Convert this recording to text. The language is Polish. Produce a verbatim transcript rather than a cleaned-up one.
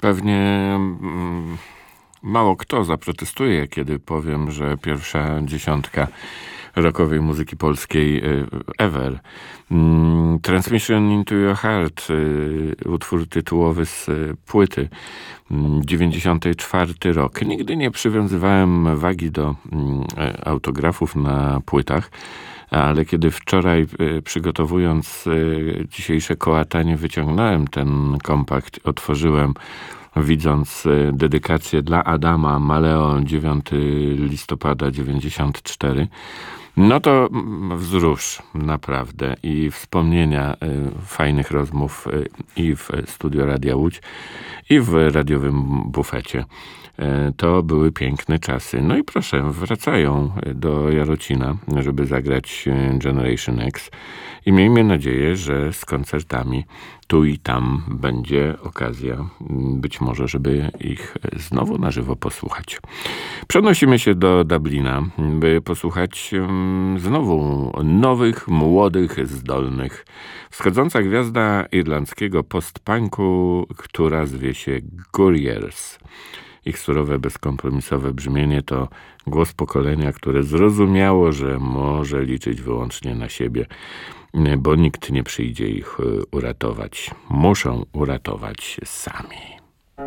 Pewnie mm, mało kto zaprotestuje, kiedy powiem, że pierwsza dziesiątka rockowej muzyki polskiej y, ever. Mm, Transmission into Your Heart, y, utwór tytułowy z y, płyty, mm, dziewięćdziesiąty czwarty rok. Nigdy nie przywiązywałem wagi do mm, autografów na płytach, ale kiedy wczoraj, y, przygotowując y, dzisiejsze kołatanie, wyciągnąłem ten kompakt, otworzyłem, widząc y, dedykację dla Adama Maleo, dziewiątego listopada dziewięćdziesiąty czwarty, no to mm, wzrusz naprawdę i wspomnienia y, fajnych rozmów y, i w studio Radia Łódź, i w radiowym bufecie. Y, To były piękne czasy. No i proszę, wracają do Jarocina, żeby zagrać y, Generation X i miejmy nadzieję, że z koncertami tu i tam będzie okazja, mm, być może, żeby ich znowu na żywo posłuchać. Przenosimy się do Dublina, by posłuchać mm, znowu nowych, młodych, zdolnych. Wschodząca gwiazda irlandzkiego post-punku, która zwie się Gurriers. Ich surowe, bezkompromisowe brzmienie to głos pokolenia, które zrozumiało, że może liczyć wyłącznie na siebie, bo nikt nie przyjdzie ich y, uratować. Muszą uratować się sami.